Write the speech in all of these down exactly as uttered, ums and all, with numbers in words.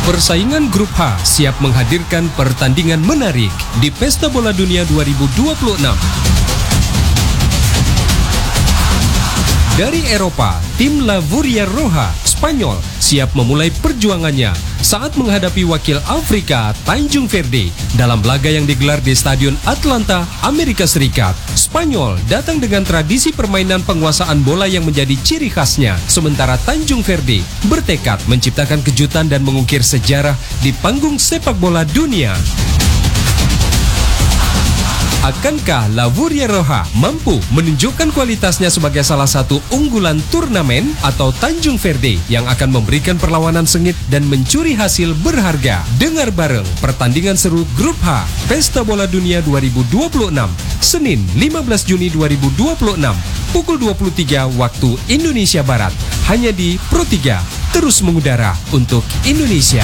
Persaingan Grup H siap menghadirkan pertandingan menarik di Pesta Bola Dunia dua ribu dua puluh enam. Dari Eropa, tim Lavurria Roja, Spanyol, siap memulai perjuangannya saat menghadapi wakil Afrika, Tanjung Verde, dalam laga yang digelar di Stadion Atlanta, Amerika Serikat. Spanyol datang dengan tradisi permainan penguasaan bola yang menjadi ciri khasnya, sementara Tanjung Verde bertekad menciptakan kejutan dan mengukir sejarah di panggung sepak bola dunia. Akankah Lavurria Roja mampu menunjukkan kualitasnya sebagai salah satu unggulan turnamen, atau Tanjung Verde yang akan memberikan perlawanan sengit dan mencuri hasil berharga? Dengar bareng pertandingan seru Grup H Pesta Bola Dunia dua ribu dua puluh enam, Senin lima belas Juni dua ribu dua puluh enam, pukul dua puluh tiga waktu Indonesia Barat, hanya di Pro tiga, terus mengudara untuk Indonesia.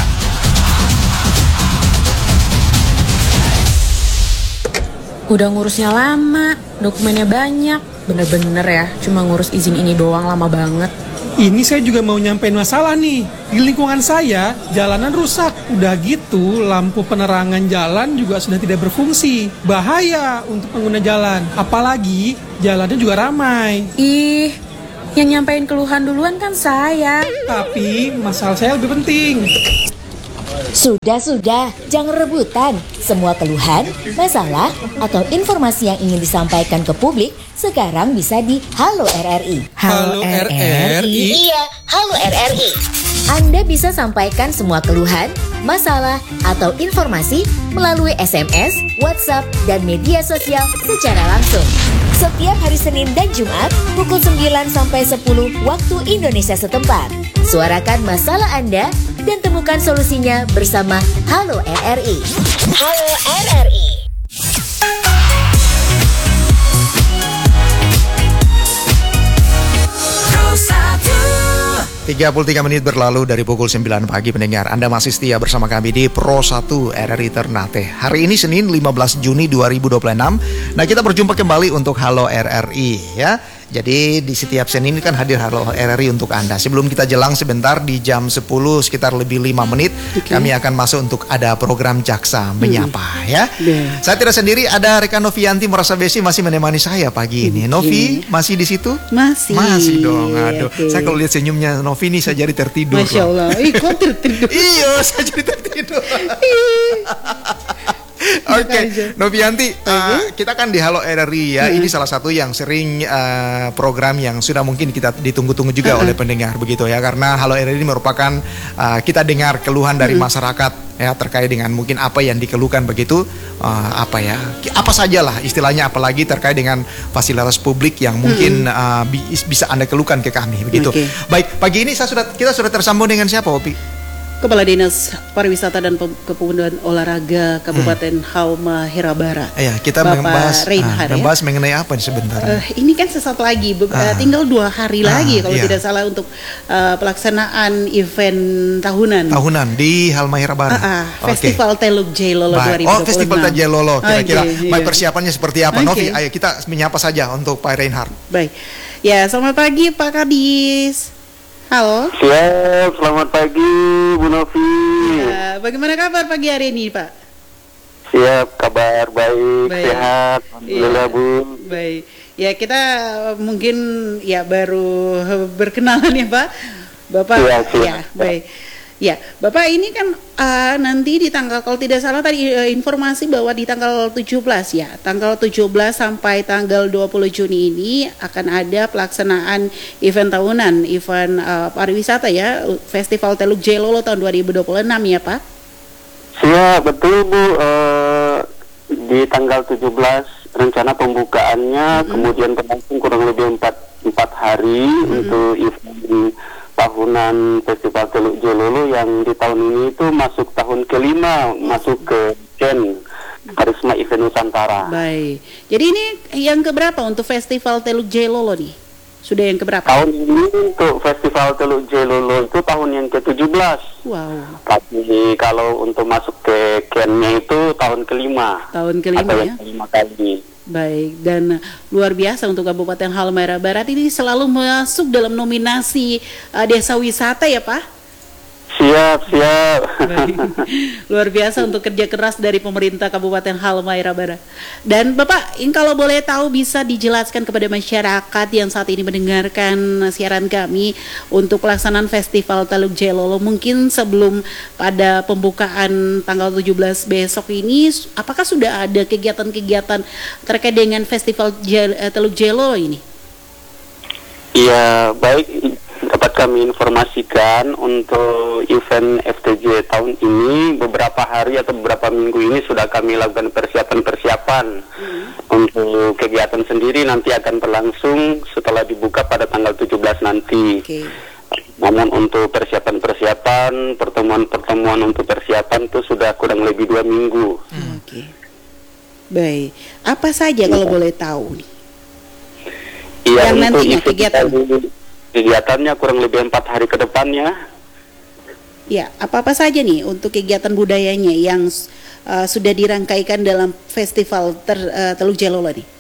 Udah ngurusnya lama, dokumennya banyak. Bener-bener ya, cuma ngurus izin ini doang lama banget. Ini saya juga mau nyampein masalah nih. Di lingkungan saya, jalanan rusak. Udah gitu, lampu penerangan jalan juga sudah tidak berfungsi. Bahaya untuk pengguna jalan. Apalagi, jalannya juga ramai. Ih, yang nyampein keluhan duluan kan saya. Tapi, masalah saya lebih penting. Sudah-sudah, jangan rebutan. Semua keluhan, masalah, atau informasi yang ingin disampaikan ke publik sekarang bisa di Halo R R I. Halo R R I? Iya, Halo R R I. Anda bisa sampaikan semua keluhan, masalah, atau informasi melalui S M S, WhatsApp, dan media sosial secara langsung. Setiap hari Senin dan Jumat, pukul sembilan sampai sepuluh waktu Indonesia setempat. Suarakan masalah Anda dan temukan solusinya bersama Halo R R I. Halo R R I. tiga puluh tiga menit berlalu dari pukul sembilan pagi, pendengar. Anda masih setia bersama kami di Pro satu R R I Ternate. Hari ini Senin lima belas Juni dua ribu dua puluh enam. Nah, kita berjumpa kembali untuk Halo R R I ya. Jadi di setiap Senin ini kan hadir Halo R R I untuk Anda. Sebelum kita jelang sebentar di jam sepuluh sekitar lebih lima menit, okay, kami akan masuk untuk ada program Jaksa Menyapa hmm. ya. Yeah. Saya tidak sendiri, ada rekan Novianti Merasa Besi masih menemani saya pagi ini. Novi masih di situ? Masih. Masih dong. Aduh. Okay. Saya kalau lihat senyumnya Novi ini saya jadi tertidur. Masya Allah. Ih, kok tertidur? Iya, saya jadi tertidur. Oke, okay. Novianti, uh, kita kan di Halo R R I ya. Hmm. Ini salah satu yang sering uh, program yang sudah mungkin kita ditunggu-tunggu juga uh-huh. oleh pendengar begitu ya. Karena Halo R R I ini merupakan uh, kita dengar keluhan dari hmm. masyarakat ya terkait dengan mungkin apa yang dikeluhkan begitu, uh, apa ya, apa sajalah istilahnya, apalagi terkait dengan fasilitas publik yang mungkin hmm. uh, bisa Anda keluhkan ke kami begitu. Okay. Baik, pagi ini saya sudah kita sudah tersambung dengan siapa, Opi? Kepala Dinas Pariwisata dan Kepemudaan Olahraga Kabupaten hmm. Halmahera Barat. Iya, kita Bapak membahas, Reinhard, ah, membahas ya? mengenai apa sebentar? Uh, ini kan sesaat lagi, be- ah. uh, tinggal dua hari ah, lagi kalau iya. tidak salah untuk uh, pelaksanaan event tahunan. Tahunan di Halmahera Barat. Uh, uh, Festival okay. Teluk Jailolo dua ribu dua puluh enam. Oh, Festival Teluk Jailolo. Kira-kira okay, baik iya. persiapannya seperti apa? Okay. Novi, ayo kita menyapa saja untuk Pak Reinhard. Baik. Ya, selamat pagi Pak Kadis. Halo. Siap, selamat pagi Bu Novi. Ya, bagaimana kabar pagi hari ini Pak? Siap, kabar baik, baik. Sehat, alhamdulillah ya, Bu. Baik, ya kita mungkin ya baru berkenalan ya Pak. Bapak, ya, ya baik. Ya, Bapak ini kan uh, nanti di tanggal, kalau tidak salah tadi uh, informasi bahwa di tanggal tujuh belas ya, tanggal tujuh belas sampai tanggal dua puluh Juni ini akan ada pelaksanaan event tahunan, event uh, pariwisata ya, Festival Teluk Jailolo tahun dua ribu dua puluh enam ya Pak? Siap, betul Bu. Uh, di tanggal tujuh belas rencana pembukaannya, mm-hmm. kemudian berlangsung kurang lebih empat hari mm-hmm. untuk event tahunan Festival Teluk Jailolo yang di tahun ini itu masuk tahun kelima, masuk ke Ken Karisma Event Nusantara. Baik. Jadi ini yang keberapa untuk Festival Teluk Jailolo nih? Sudah yang keberapa? Tahun ini untuk Festival Teluk Jailolo itu tahun yang ke tujuh belas. Wow. Tapi kalau untuk masuk ke Ken-nya itu tahun kelima. Tahun kelima atau ya? yang kelima kali. Baik, dan luar biasa untuk Kabupaten Halmahera Barat ini selalu masuk dalam nominasi uh, desa wisata ya Pak? Siap, siap. Baik. Luar biasa untuk kerja keras dari pemerintah Kabupaten Halmahera Barat. Dan Bapak, ini kalau boleh tahu bisa dijelaskan kepada masyarakat yang saat ini mendengarkan siaran kami untuk pelaksanaan Festival Teluk Jailolo, mungkin sebelum pada pembukaan tanggal tujuh belas besok ini, apakah sudah ada kegiatan-kegiatan terkait dengan Festival Jel- Teluk Jailolo ini? Iya, baik. Dapat kami informasikan untuk event F T J tahun ini beberapa hari atau beberapa minggu ini sudah kami lakukan persiapan-persiapan hmm. untuk kegiatan sendiri nanti akan berlangsung setelah dibuka pada tanggal tujuh belas nanti. Okay. Namun untuk persiapan-persiapan, pertemuan-pertemuan untuk persiapan itu sudah kurang lebih dua minggu. Hmm. Oke. Okay. Baik. Apa saja kalau boleh tahu nih? Iya, yang nantinya kegiatan. Kegiatannya kurang lebih empat hari ke depannya. Ya, apa-apa saja nih untuk kegiatan budayanya yang uh, sudah dirangkaikan dalam Festival ter, uh, Teluk Jailolo nih?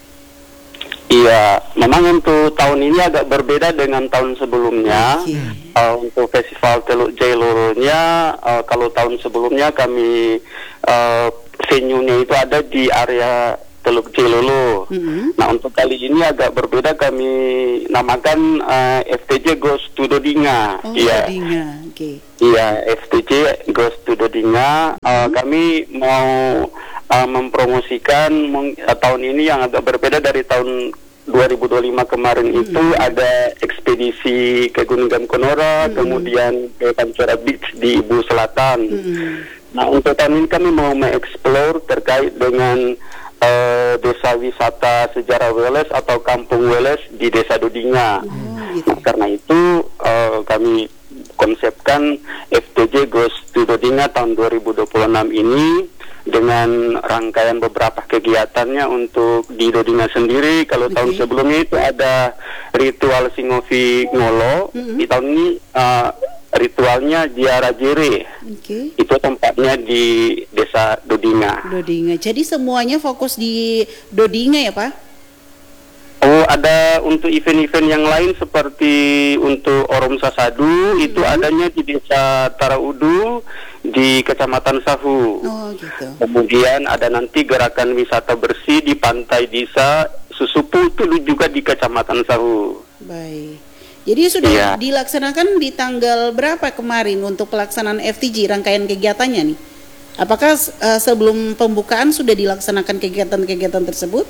Iya, memang untuk tahun ini agak berbeda dengan tahun sebelumnya. Okay. Uh, untuk Festival Teluk Jailolo-nya, uh, kalau tahun sebelumnya kami uh, venue-nya itu ada di area Teluk Jailolo. Mm-hmm. Nah, untuk kali ini agak berbeda, kami namakan uh, F T J Goes to Dodinga. Oh, ya. Dodinga, oke. Okay. Iya, F T J Goes to Dodinga. Mm-hmm. Uh, kami mau uh, mempromosikan meng- uh, tahun ini yang agak berbeda dari tahun dua ribu dua puluh lima kemarin. Mm-hmm. Itu ada ekspedisi ke Gunung Gamkonora, mm-hmm. kemudian ke Pancora Beach di Ibu Selatan. Mm-hmm. Nah, untuk tahun ini kami mau mengeksplor terkait dengan Uh, desa wisata sejarah Weles atau Kampung Weles di Desa Dodinga. Oh, gitu. Nah, karena itu uh, kami konsepkan F T J Goes to Dodinga tahun dua ribu dua puluh enam ini dengan rangkaian beberapa kegiatannya untuk di Dodinga sendiri. Kalau okay. tahun sebelumnya itu ada ritual Singovi Ngolo, mm-hmm. di tahun ini uh, ritualnya Jiara Jere. Okay. Itu tempatnya di Desa Dodinga. Dodinga. Jadi semuanya fokus di Dodinga ya, Pak? Oh, ada untuk event-event yang lain seperti untuk Orom Sasadu, mm-hmm. itu adanya di Desa Taraudu di Kecamatan Sahu. Oh, gitu. Kemudian ada nanti gerakan wisata bersih di Pantai Desa Susupu, itu juga di Kecamatan Sahu. Baik. Jadi sudah ya. dilaksanakan di tanggal berapa kemarin untuk pelaksanaan F T J, rangkaian kegiatannya nih? Apakah uh, sebelum pembukaan sudah dilaksanakan kegiatan-kegiatan tersebut?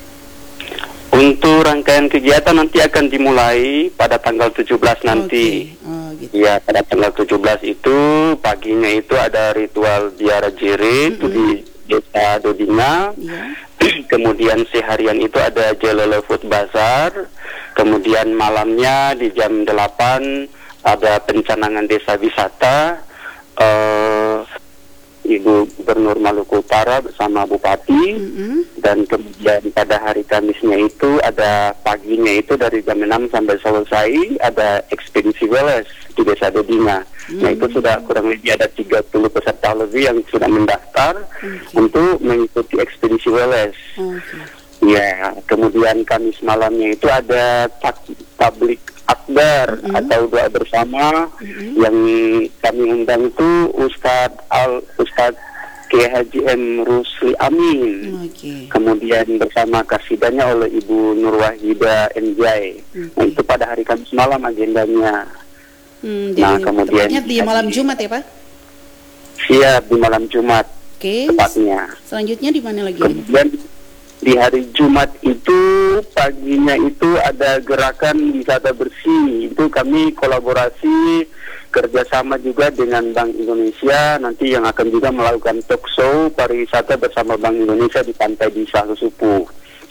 Untuk rangkaian kegiatan nanti akan dimulai pada tanggal tujuh belas nanti. Okay. Oh, gitu. Ya, pada tanggal tujuh belas itu paginya itu ada ritual Jiara Jere, mm-hmm. itu di Desa Dodinga. Yeah. Kemudian seharian itu ada Jailolo Food Bazaar. Kemudian malamnya di jam delapan ada pencanangan desa wisata. Uh, Ibu Gubernur Maluku Utara bersama Bupati. Mm-hmm. Dan kemudian pada hari Kamisnya itu ada paginya itu dari jam enam sampai selesai ada ekspedisi Weles di Desa Dodinga. Mm-hmm. Nah, itu sudah kurang lebih ada tiga puluh peserta lebih yang sudah mendaftar okay. untuk mengikuti ekspedisi Weles. Okay. Ya, kemudian Kamis malamnya itu ada tak- tablik akbar mm-hmm. atau doa bersama mm-hmm. yang kami undang itu Ustadz Al Ustadz K Haji M Rusli Amin. Okay. Kemudian bersama kasidahnya oleh Ibu Nurwahida N J. Okay. Nah, itu pada hari Kamis malam agendanya. Hmm, nah, kemudian di malam Jumat ya, Pak? Siap, di malam Jumat. Oke. Okay. Tepatnya. Selanjutnya di mana lagi? Kemudian di hari Jumat itu paginya itu ada gerakan wisata bersih. Itu kami kolaborasi kerjasama juga dengan Bank Indonesia nanti yang akan juga melakukan talk show pariwisata bersama Bank Indonesia di Pantai Desa Susupu.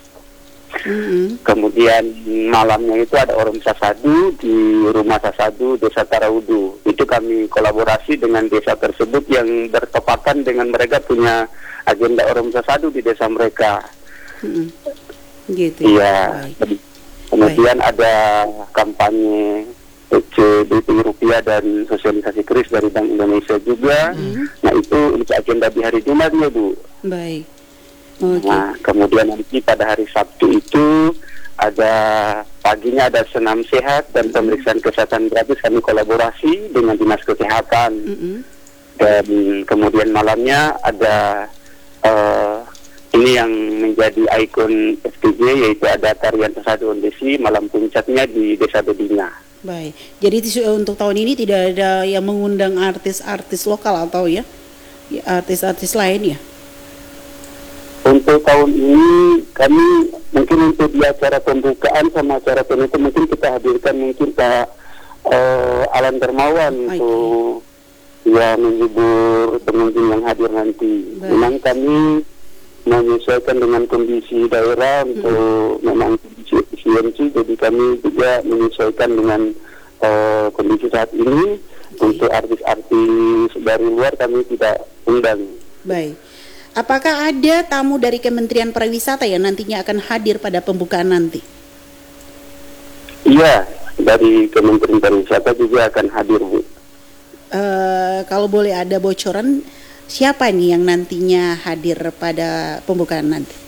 Mm-hmm. Kemudian malamnya itu ada Orom Sasadu di Rumah Sasadu Desa Taraudu. Itu kami kolaborasi dengan desa tersebut yang bertepatan dengan mereka punya agenda Orom Sasadu di desa mereka. Hmm. Gitu. Iya. Baik. Kemudian Baik. ada kampanye P C B P I rupiah dan sosialisasi kris dari Bank Indonesia juga. Hmm. Nah, itu untuk agenda di hari Jumatnya, Bu. Baik. Okay. Nah, kemudian nanti pada hari Sabtu itu ada paginya ada senam sehat dan pemeriksaan kesehatan gratis, kami kolaborasi dengan dinas kesehatan. Mm-hmm. Dan kemudian malamnya ada uh, ini yang menjadi ikon F T J, yaitu ada tarian Sasado Ondesi, malam puncaknya di Desa Dodinga. Baik, jadi untuk tahun ini tidak ada yang mengundang artis-artis lokal atau ya, ya artis-artis lain ya? Untuk tahun ini kami mungkin untuk di acara pembukaan sama acara penutup mungkin kita hadirkan mungkin Pak uh, Alan Dermawan okay. untuk ya menghibur pengunjung yang hadir nanti. Baik. Memang kami menyesuaikan dengan kondisi daerah untuk hmm. memang kondisi efisiensi, jadi kami juga menyesuaikan dengan uh, kondisi saat ini. Okay. Untuk artis-artis dari luar kami tidak undang. Baik. Apakah ada tamu dari Kementerian Pariwisata yang nantinya akan hadir pada pembukaan nanti? Iya, dari Kementerian Pariwisata juga akan hadir, Bu. Uh, kalau boleh ada bocoran, siapa nih yang nantinya hadir pada pembukaan nanti?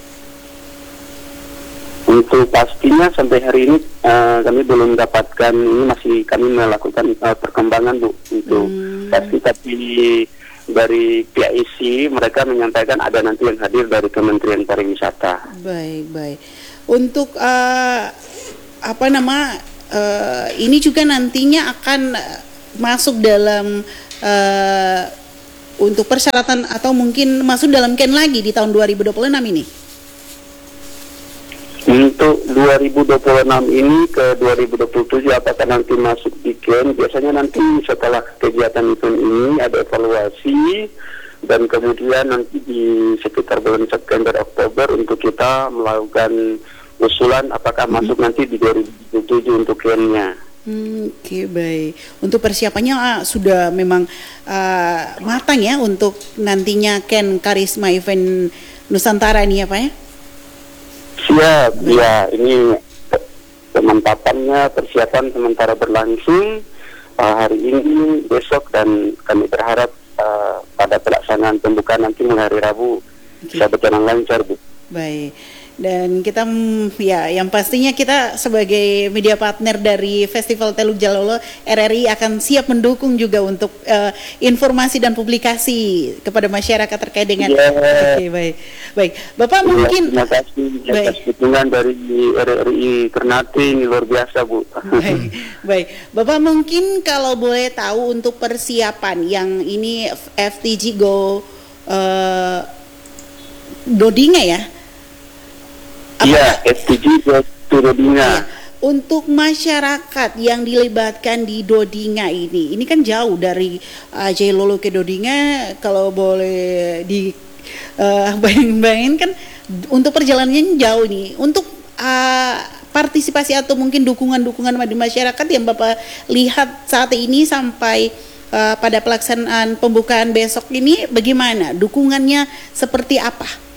Untuk pastinya sampai hari ini uh, kami belum mendapatkan, ini masih kami melakukan uh, perkembangan, Bu. Untuk hmm. pasti tapi dari pihak I S I mereka menyampaikan ada nanti yang hadir dari Kementerian Pariwisata. Baik, baik. Untuk uh, apa nama uh, ini juga nantinya akan masuk dalam uh, untuk persyaratan atau mungkin masuk dalam Ken lagi di tahun dua ribu dua puluh enam ini. Untuk dua ribu dua puluh enam ini ke dua ribu dua puluh tujuh apakah nanti masuk di Ken? Biasanya nanti setelah kegiatan event ini ada evaluasi dan kemudian nanti di sekitar bulan September Oktober untuk kita melakukan usulan apakah hmm. masuk nanti di dua ribu dua puluh tujuh untuk Ken-nya. Hmm, Oke, okay, baik. Untuk persiapannya uh, sudah memang uh, matang ya untuk nantinya Ken Karisma Event Nusantara ini ya Pak ya? Siap, ya ini pemantapannya persiapan sementara berlangsung uh, hari ini, besok dan kami berharap uh, pada pelaksanaan pembukaan nanti mulai hari Rabu okay. bisa berjalan lancar, Bu. Baik. Dan kita ya yang pastinya kita sebagai media partner dari Festival Teluk Jalolo R R I akan siap mendukung juga untuk uh, informasi dan publikasi kepada masyarakat terkait dengan yeah. Oke okay, baik baik Bapak yeah, mungkin terima kasih atas dukungan dari R R I Ternate ini luar biasa Bu. Baik baik Bapak mungkin kalau boleh tahu untuk persiapan yang ini F T J Go uh, Dodinga ya. Iya, F T J Dodinga. Ya, untuk masyarakat yang dilibatkan di Dodinga ini, ini kan jauh dari uh, Jailolo ke Dodinga. Kalau boleh di uh, bayang-bayangin kan, untuk perjalanannya jauh nih. Untuk uh, partisipasi atau mungkin dukungan-dukungan dari masyarakat yang Bapak lihat saat ini sampai uh, pada pelaksanaan pembukaan besok ini, bagaimana? Dukungannya seperti apa?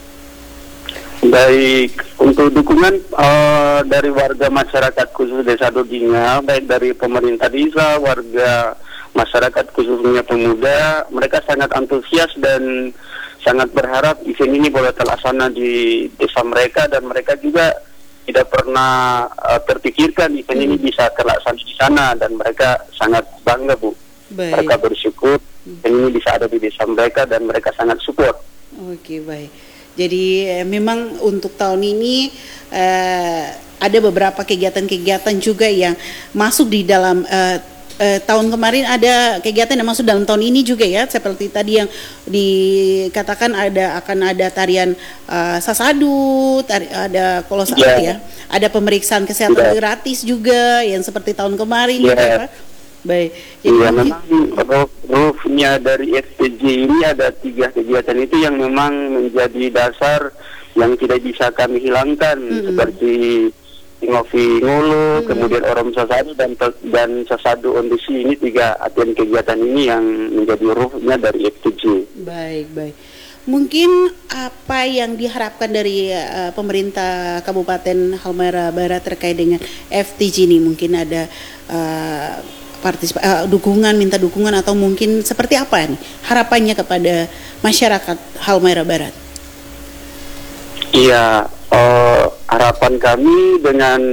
Baik, untuk dukungan uh, dari warga masyarakat khusus Desa Dodinga, baik dari pemerintah desa, warga masyarakat khususnya pemuda, mereka sangat antusias dan sangat berharap event ini boleh terlaksana di desa mereka dan mereka juga tidak pernah uh, terpikirkan event hmm. ini bisa terlaksana di sana dan mereka sangat bangga, Bu. Baik. Mereka bersyukur event ini bisa ada di desa mereka dan mereka sangat support. Oke, baik. Jadi eh, memang untuk tahun ini eh, ada beberapa kegiatan-kegiatan juga yang masuk di dalam eh, eh, tahun kemarin ada kegiatan yang masuk dalam tahun ini juga ya, seperti tadi yang dikatakan ada akan ada tarian eh, Sasado, tari, ada kolosal yeah. ya, ada pemeriksaan kesehatan yeah. gratis juga yang seperti tahun kemarin yeah. gitu, Pak. Baik. Iya, memang roofnya dari F T J ini ada tiga kegiatan itu yang memang menjadi dasar yang tidak bisa kami hilangkan mm-hmm. seperti Ngopi Ngulu, mm-hmm. kemudian Orom Sasado dan dan Sasado Ondesi, ini tiga atian kegiatan ini yang menjadi roofnya dari F T J. Baik, baik. Mungkin apa yang diharapkan dari uh, pemerintah Kabupaten Halmahera Barat terkait dengan F T J ini? Mungkin ada uh, Partisipa, uh, dukungan, minta dukungan atau mungkin seperti apa nih harapannya kepada masyarakat Halmahera Barat? Iya, uh, harapan kami dengan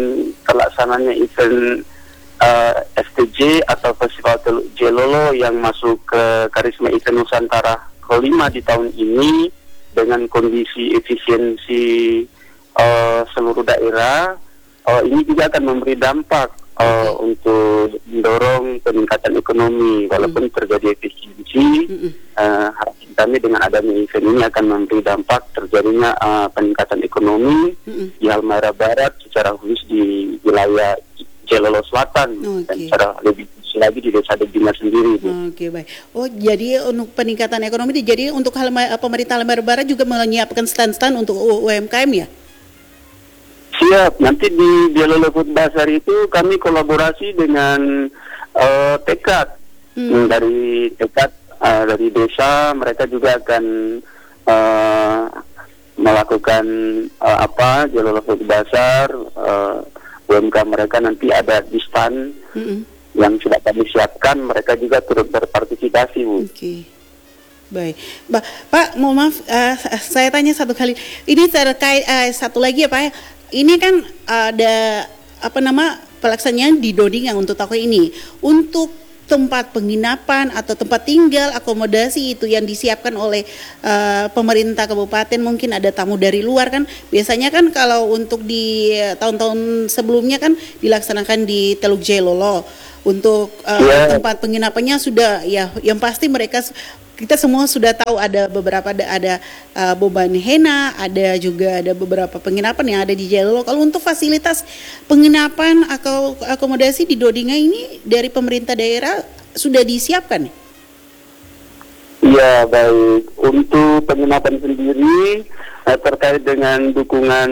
terlaksananya event uh, F T J atau Festival Teluk Jelolo yang masuk ke Karisma Event Nusantara kelima di tahun ini dengan kondisi efisiensi uh, seluruh daerah, uh, ini juga akan memberi dampak uh, untuk mendorong peningkatan ekonomi walaupun terjadi efisiensi. Uh, harapan kami dengan adanya event ini akan memberi dampak terjadinya uh, peningkatan ekonomi di Halmahera Barat, secara khusus di wilayah Jelolo Selatan, okay. dan secara lebih lagi di Desa Degina sendiri. Oke, okay, baik. Oh, jadi untuk peningkatan ekonomi, jadi untuk Halma, pemerintah Halmahera Barat juga menyiapkan stand-stand untuk U M K M ya? Siap. Nanti di Jelolo Food Bazaar itu kami kolaborasi dengan uh, Tekad hmm. dari Tekad uh, dari desa. Mereka juga akan uh, melakukan uh, apa Jelolo Food Bazaar. Uh, U M K mereka nanti ada di stand. Hmm. yang sudah kami siapkan, mereka juga turut berpartisipasi, Bu. Oke, okay. Baik, ba Pak, mau maaf, uh, saya tanya satu kali. Ini terkait uh, satu lagi ya, Pak. Ini kan ada apa nama pelaksanaan di Dodingan untuk tahun ini. Untuk tempat penginapan atau tempat tinggal, akomodasi itu yang disiapkan oleh uh, pemerintah kabupaten, mungkin ada tamu dari luar kan. Biasanya kan kalau untuk di tahun-tahun sebelumnya kan dilaksanakan di Teluk Jelolo. Untuk uh, yeah. tempat penginapannya sudah ya, yang pasti mereka kita semua sudah tahu ada beberapa ada, ada uh, Boban Hena, ada juga ada beberapa penginapan yang ada di Jelolo. Kalau untuk fasilitas penginapan atau akomodasi di Dodingan ini dari pemerintah daerah sudah disiapkan? Iya, baik. Untuk penginapan sendiri uh, terkait dengan dukungan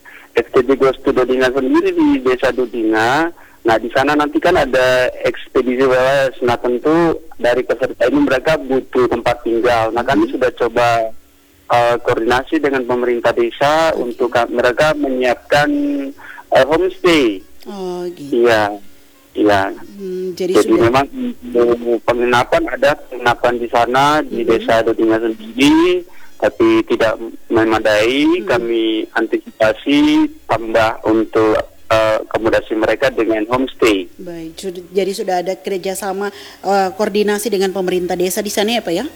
F T D Goes to Dodingan sendiri di Desa Dodingan. Nah, di sana nanti kan ada ekspedisi W W S. Nah, tentu dari peserta ini mereka butuh tempat tinggal. Nah, kami sudah coba uh, koordinasi dengan pemerintah desa untuk uh, mereka menyiapkan uh, homestay. Oh, gitu. Iya, iya. Hmm, jadi jadi sudah... memang penginapan ada penginapan di sana di mm-hmm. Desa Dodingan sendiri, tapi tidak memadai. Mm-hmm. Kami antisipasi tambah untuk akomodasi mereka dengan homestay. Baik, jadi sudah ada kerjasama uh, koordinasi dengan pemerintah desa di sana ya, Pak ya?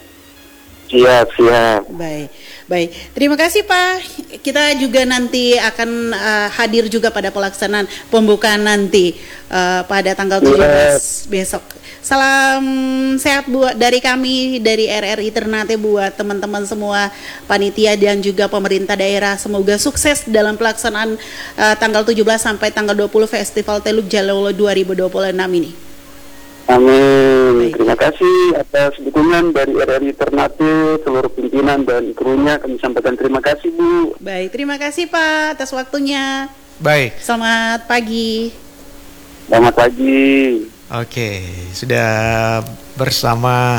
Siap, siap. Baik, baik. Terima kasih, Pak. Kita juga nanti akan uh, hadir juga pada pelaksanaan pembukaan nanti uh, pada tanggal tujuh belas yeah. besok. Salam sehat buat dari kami dari R R I Ternate buat teman-teman semua panitia dan juga pemerintah daerah. Semoga sukses dalam pelaksanaan uh, tanggal tujuh belas sampai tanggal dua puluh Festival Teluk Jelolo dua ribu dua puluh enam ini. Amin. Baik. Terima kasih atas dukungan dari R R I Ternate, seluruh pimpinan dan krunya. Kami sampaikan terima kasih, Bu. Baik, terima kasih Pak atas waktunya. Baik. Selamat pagi. Selamat pagi. Oke, sudah bersama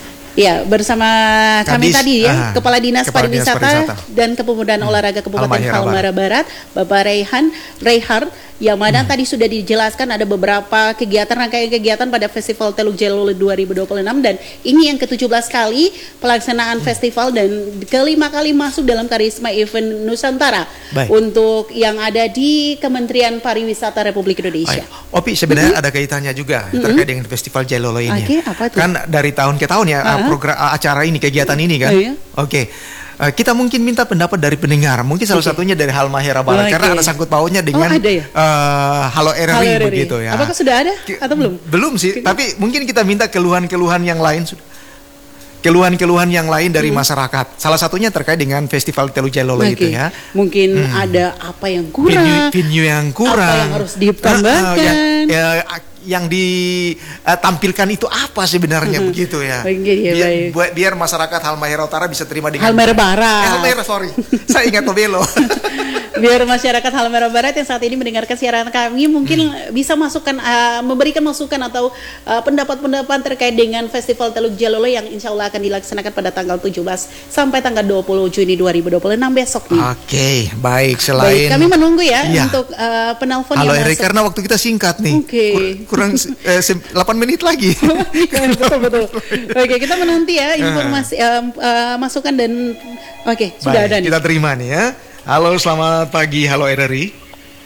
ya bersama Kadis, kami tadi ya, uh, Kepala Dinas Kepala Pariwisata, Dinas Pariwisata dan Kepemudaan hmm. Olahraga Kabupaten Halmahera Barat, Bapak Raihan Reihar, yang mana hmm. tadi sudah dijelaskan ada beberapa kegiatan, rangkaian kegiatan pada Festival Teluk Jelolo dua ribu dua puluh enam, dan ini yang ke tujuh belas kali pelaksanaan hmm. festival dan kelima kali masuk dalam Karisma Event Nusantara. Baik. Untuk yang ada di Kementerian Pariwisata Republik Indonesia. Baik. Opi, sebenarnya mm-hmm. ada kaitannya juga mm-hmm. terkait dengan Festival Jelolo ini. Okay, apa itu? Kan dari tahun ke tahun ya uh-huh. program acara ini, kegiatan ini kan. Oh, iya? Oke. Okay. Uh, kita mungkin minta pendapat dari pendengar, mungkin salah okay. satunya dari Halmahera Barat, okay. karena ada sangkut pautnya dengan oh, ya? uh, Halo R R I begitu ya. Apakah sudah ada atau belum? Belum sih, okay. tapi mungkin kita minta keluhan-keluhan yang lain, keluhan-keluhan yang lain dari hmm. masyarakat. Salah satunya terkait dengan Festival Teluk Jelolo okay. itu ya. Mungkin hmm. ada apa yang kurang, venue, venue yang kurang, apa yang harus ditambahkan. Uh, uh, ya, ya, yang ditampilkan uh, itu apa sebenarnya uh-huh. begitu ya. Okay, ya biar, buat, biar masyarakat Halmahera Utara bisa terima dengan Halmahera Barat. Eh, Halmahera sorry, saya ingat Tobelo. Biar masyarakat Halmahera Barat yang saat ini mendengarkan siaran kami mungkin hmm. bisa masukkan uh, memberikan masukan atau uh, pendapat-pendapat terkait dengan Festival Teluk Jelolo yang insya Allah akan dilaksanakan pada tanggal tujuh belas sampai tanggal dua puluh Juni dua ribu dua puluh enam besok nih. Oke, okay, baik. Selain baik, kami menunggu ya iya. untuk uh, penelpon Halo yang Eri, masuk. Karena waktu kita singkat nih. Oke. Okay. Kur- kurang eh, delapan menit lagi. betul betul. Oke, kita menanti ya informasi uh, uh, masukan dan oke, okay, sudah baik, ada nih. Kita terima nih ya. Halo, selamat pagi. Halo R R I.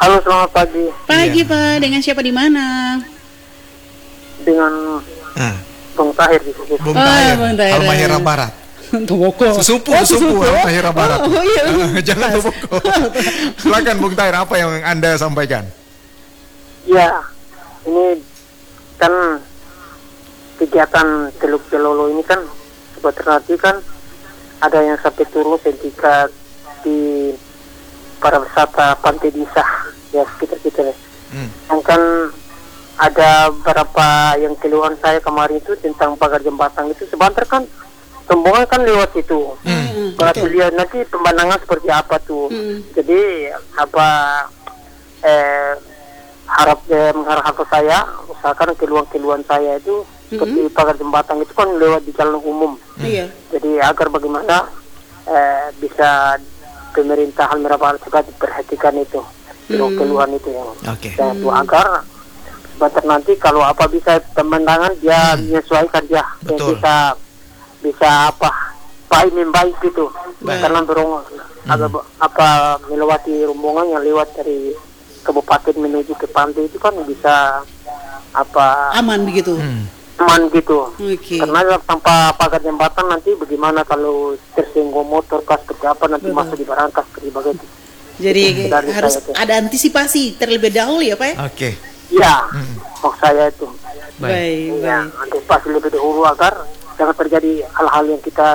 Halo, selamat pagi. Pagi Iya. Pak, dengan siapa di mana? Dengan Nah, Bung Tahir di sini. Bung Oh, Tahir, Bung Tahir. Halmahera Barat. Toboko. Sesupu, Oh, sesupu Halmahera Barat. Oh, oh iya. Ah, jangan Toboko. Silakan Bung Tahir, apa yang Anda sampaikan? Ya, ini kan kegiatan Teluk Jelolo ini kan sebenarnya kan ada yang sampai turun sertifikat di para wisata Pantai Disa ya sekitar-sekitar. Hmm. Yang kan ada beberapa yang keluhan saya kemarin itu tentang pagar jembatan itu sebentar kan rombongan kan lewat situ. Hmm. Berarti lihat nanti pemandangan seperti apa tuh. Hmm. Jadi apa eh, harap eh, mengharap saya usahakan keluhan-keluhan saya itu seperti pagar jembatan itu kan lewat di jalan umum. Iya. Jadi agar bagaimana eh, bisa pemerintahan Merabal juga diperhatikan itu keluhan itu yang Oke. dan itu agar sebentar nanti kalau apa bisa pemandangan dia menyesuaikan dia dan Betul. bisa bisa apa baik membaik gitu karena dorong agak apa melewati rombongan yang lewat dari kabupaten menuju ke pantai itu kan bisa apa Aman begitu. Hmm. aman gitu. Oke. Karena tanpa pagar jembatan nanti bagaimana kalau tersinggung motor kah seperti apa nanti Betul. masuk di barangkas seperti begitu. Jadi Dari harus saya tuh. ada antisipasi terlebih dahulu ya Pak ya? Oke. Ya, maksud saya itu. Baik, Ya, baik. antisipasi lebih dahulu agar jangan terjadi hal-hal yang kita